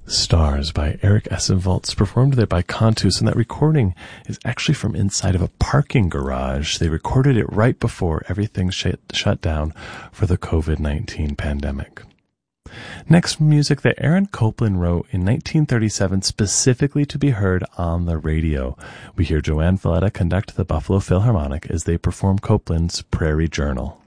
Stars by Eric Essenvaltz, performed there by Cantus, and that recording is actually from inside of a parking garage. They recorded it right before everything shut down for the COVID-19 pandemic. Next, music that Aaron Copland wrote in 1937 specifically to be heard on the radio. We hear Joanne Valletta conduct the Buffalo Philharmonic as they perform Copland's Prairie Journal.